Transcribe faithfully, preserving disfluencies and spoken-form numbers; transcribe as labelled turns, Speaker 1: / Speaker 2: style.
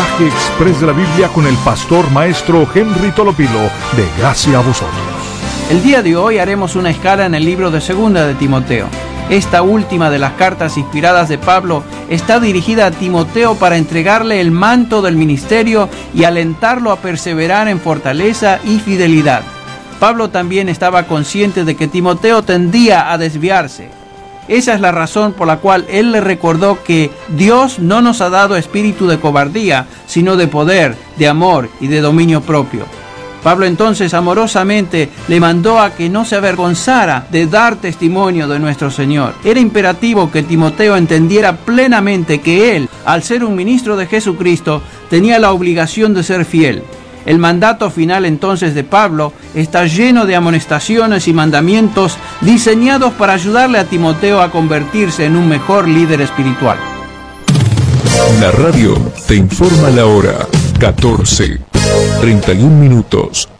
Speaker 1: mensaje express de la Biblia con el pastor maestro Henry Tolopilo, de Gracia a Vosotros.
Speaker 2: El día de hoy haremos una escala en el libro de Segunda de Timoteo. Esta última de las cartas inspiradas de Pablo está dirigida a Timoteo para entregarle el manto del ministerio y alentarlo a perseverar en fortaleza y fidelidad. Pablo también estaba consciente de que Timoteo tendía a desviarse. Esa es la razón por la cual él le recordó que Dios no nos ha dado espíritu de cobardía, sino de poder, de amor y de dominio propio. Pablo entonces amorosamente le mandó a que no se avergonzara de dar testimonio de nuestro Señor. Era imperativo que Timoteo entendiera plenamente que él, al ser un ministro de Jesucristo, tenía la obligación de ser fiel. El mandato final entonces de Pablo está lleno de amonestaciones y mandamientos diseñados para ayudarle a Timoteo a convertirse en un mejor líder espiritual.
Speaker 1: La radio te informa la hora, catorce, treinta y un minutos.